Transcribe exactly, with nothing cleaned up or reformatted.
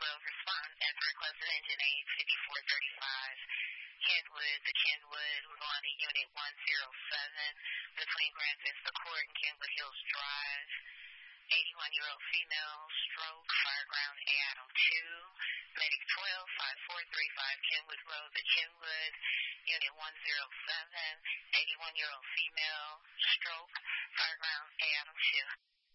twelve, respond as requested, engine eight fifty-four thirty-five. Kenwood, the Kenwood, we're going to Unit one oh seven between Grand Vista Court and Kenwood Hills Drive. eighty-one-year-old female, stroke, Fireground A Adam two, Medic twelve five four three five, Kenwood Road, the Kenwood, Unit one oh seven, eighty-one-year-old female, stroke, Fireground A Adam two.